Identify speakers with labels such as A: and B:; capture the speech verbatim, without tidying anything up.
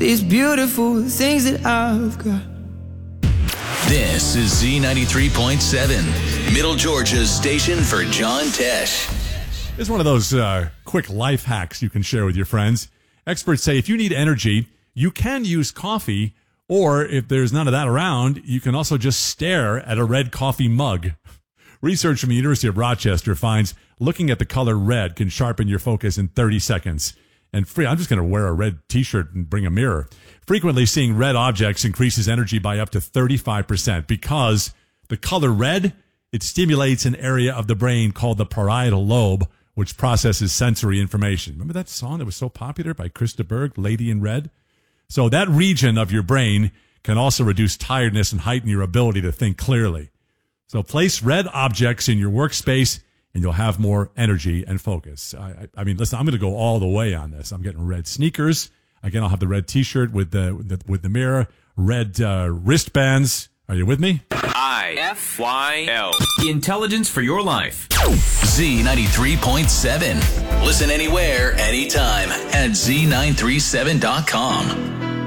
A: these beautiful things that I've got.
B: This is Z ninety-three point seven, Middle Georgia's station for John Tesh.
C: It's one of those uh, quick life hacks you can share with your friends. Experts say if you need energy, you can use coffee, or if there's none of that around, you can also just stare at a red coffee mug. Research from the University of Rochester finds looking at the color red can sharpen your focus in thirty seconds. And free, I'm just going to wear a red t-shirt and bring a mirror. Frequently seeing red objects increases energy by up to thirty-five percent because the color red, it stimulates an area of the brain called the parietal lobe, which processes sensory information. Remember that song that was so popular by Krista Berg, Lady in Red? So that region of your brain can also reduce tiredness and heighten your ability to think clearly. So place red objects in your workspace and you'll have more energy and focus. I, I, I mean, listen, I'm going to go all the way on this. I'm getting red sneakers. Again, I'll have the red t-shirt with the, with the, with the mirror, red uh, wristbands. Are you with me?
D: I F Y L. Intelligence for your life.
B: Z ninety-three point seven. Listen anywhere, anytime at Z nine three seven dot com.